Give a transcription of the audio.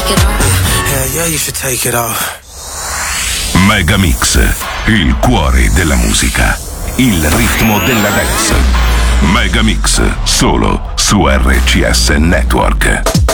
take it off. Yeah, you should take it off. Megamix, il cuore della musica, il ritmo della dance. Megamix, solo su RCS Network.